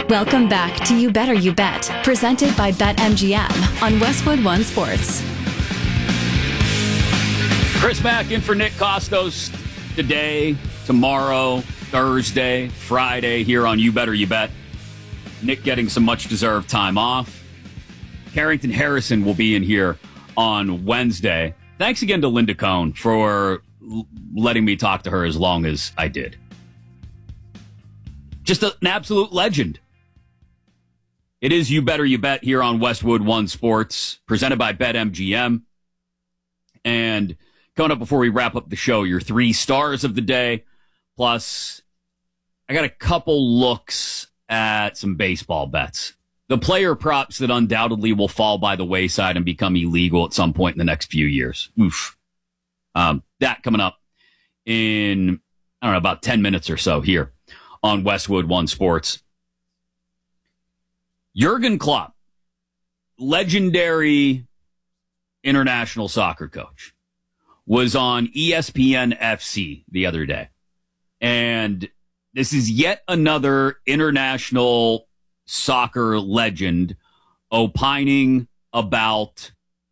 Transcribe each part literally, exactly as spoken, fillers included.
Welcome back to You Better You Bet, presented by BetMGM on Westwood One Sports. Chris Mack in for Nick Costos today, tomorrow, Thursday, Friday here on You Better You Bet. Nick getting some much-deserved time off. Carrington Harrison will be in here on Wednesday. Thanks again to Linda Cohn for l- letting me talk to her as long as I did. Just a, an absolute legend. It is You Better You Bet here on Westwood One Sports, presented by BetMGM. And coming up before we wrap up the show, your three stars of the day. Plus, I got a couple looks at some baseball bets. The player props that undoubtedly will fall by the wayside and become illegal at some point in the next few years. Oof. Um, that coming up in, I don't know, about ten minutes or so here on Westwood One Sports. Jurgen Klopp, legendary international soccer coach, was on E S P N F C the other day. And this is yet another international soccer legend opining about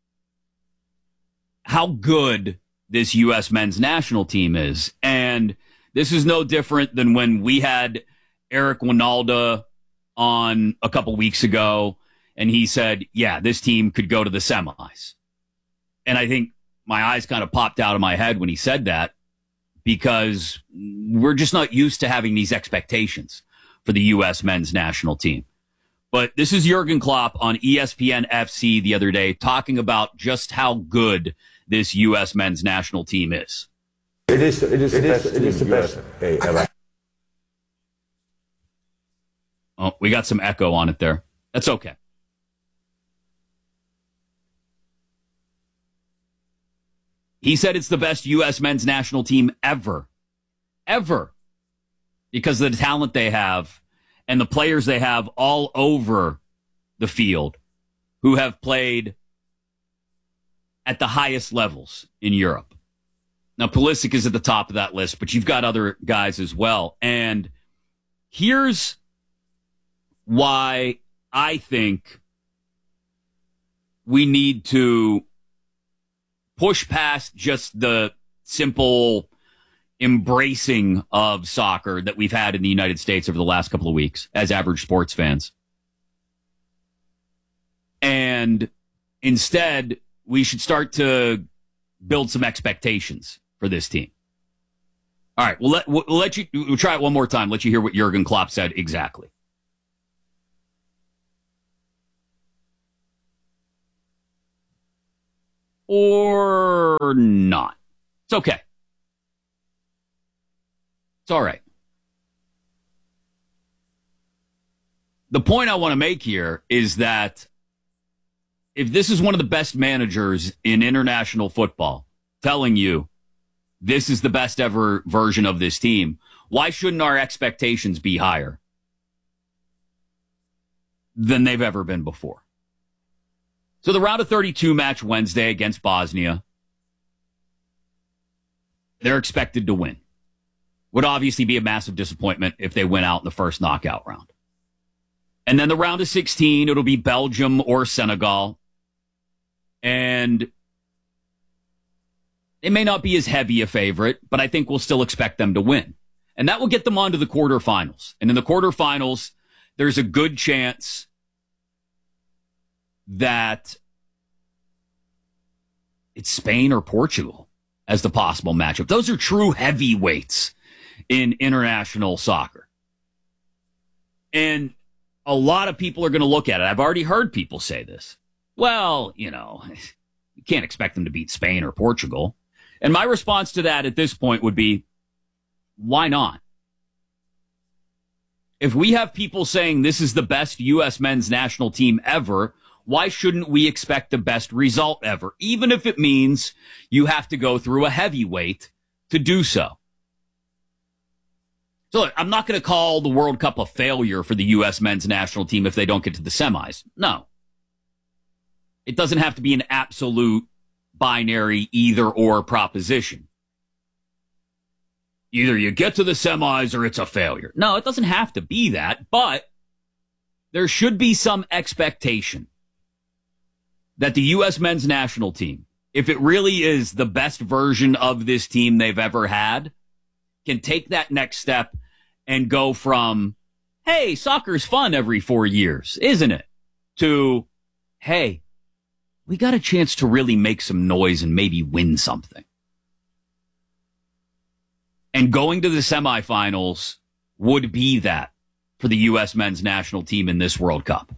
how good this U S men's national team is. And this is no different than when we had Eric Winalda on a couple weeks ago, and he said, yeah, this team could go to the semis. And I think my eyes kind of popped out of my head when he said that, because we're just not used to having these expectations for the U S men's national team. But this is Jurgen Klopp on E S P N F C the other day talking about just how good this U S men's national team is. It is, it is, it is, it is the best ever. Oh, we got some echo on it there. That's okay. He said it's the best U S men's national team ever. Ever. Because of the talent they have and the players they have all over the field who have played at the highest levels in Europe. Now, Pulisic is at the top of that list, but you've got other guys as well. And here's why I think we need to push past just the simple embracing of soccer that we've had in the United States over the last couple of weeks as average sports fans. And instead, we should start to build some expectations for this team. All right, we'll let, we'll let you, we'll try it one more time, let you hear what Jurgen Klopp said exactly. Or not. It's okay. It's all right. The point I want to make here is that if this is one of the best managers in international football telling you this is the best ever version of this team, why shouldn't our expectations be higher than they've ever been before? So the round of thirty-two match Wednesday against Bosnia, they're expected to win. Would obviously be a massive disappointment if they went out in the first knockout round. And then the round of sixteen, it'll be Belgium or Senegal. And they may not be as heavy a favorite, but I think we'll still expect them to win. And that will get them onto the quarterfinals. And in the quarterfinals, there's a good chance that it's Spain or Portugal as the possible matchup. Those are true heavyweights in international soccer. And a lot of people are going to look at it. I've already heard people say this. Well, you know, you can't expect them to beat Spain or Portugal. And my response to that at this point would be, why not? If we have people saying this is the best U S men's national team ever, why shouldn't we expect the best result ever, even if it means you have to go through a heavyweight to do so? So look, I'm not going to call the World Cup a failure for the U S men's national team if they don't get to the semis. No. It doesn't have to be an absolute binary either-or proposition. Either you get to the semis or it's a failure. No, it doesn't have to be that, but there should be some expectation that the U S men's national team, if it really is the best version of this team they've ever had, can take that next step and go from, hey, soccer's fun every four years, isn't it? To, hey, we got a chance to really make some noise and maybe win something. And going to the semifinals would be that for the U S men's national team in this World Cup.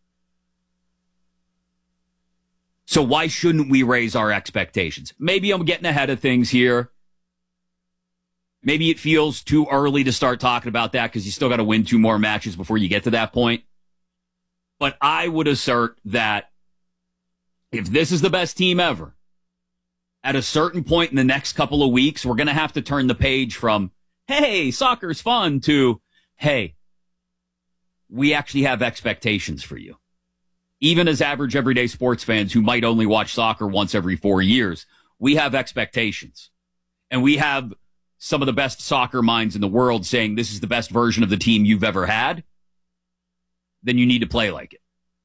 So why shouldn't we raise our expectations? Maybe I'm getting ahead of things here. Maybe it feels too early to start talking about that because you still got to win two more matches before you get to that point. But I would assert that if this is the best team ever, at a certain point in the next couple of weeks, we're going to have to turn the page from, hey, soccer's fun, to, hey, we actually have expectations for you. Even as average everyday sports fans who might only watch soccer once every four years, we have expectations. And we have some of the best soccer minds in the world saying this is the best version of the team you've ever had. Then you need to play like it.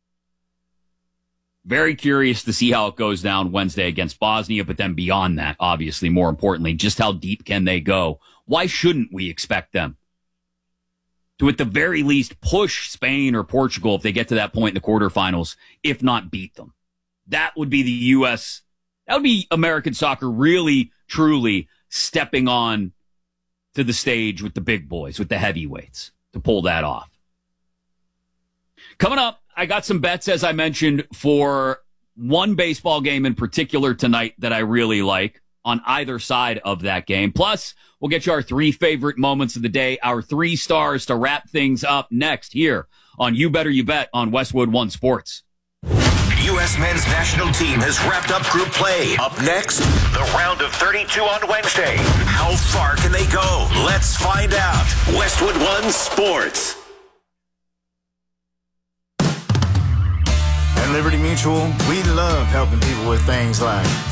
Very curious to see how it goes down Wednesday against Bosnia, but then beyond that, obviously, more importantly, just how deep can they go? Why shouldn't we expect them to, at the very least, push Spain or Portugal if they get to that point in the quarterfinals, if not beat them? That would be the U S, that would be American soccer really, truly stepping on to the stage with the big boys, with the heavyweights, to pull that off. Coming up, I got some bets, as I mentioned, for one baseball game in particular tonight that I really like on either side of that game. Plus, we'll get you our three favorite moments of the day, our three stars to wrap things up next here on You Better You Bet on Westwood One Sports. U S men's national team has wrapped up group play. Up next, the round of thirty-two on Wednesday. How far can they go? Let's find out. Westwood One Sports. At Liberty Mutual, we love helping people with things like